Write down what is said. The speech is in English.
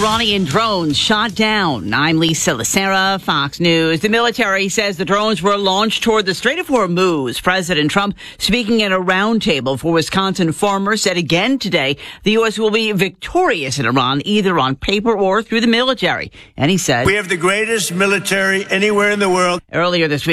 Iranian drones shot down. I'm Lisa Lacera, Fox News. The military says the drones were launched toward the Strait of Hormuz. President Trump, speaking at a roundtable for Wisconsin farmers, said again today the U.S. will be victorious in Iran, either on paper or through the military. And he said, "We have the greatest military anywhere in the world." Earlier this week,